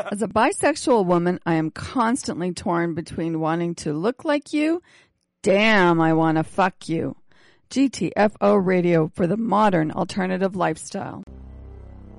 As a bisexual woman, I am constantly torn between wanting to look like you. Damn, I want to fuck you. GTFO Radio for the modern alternative lifestyle.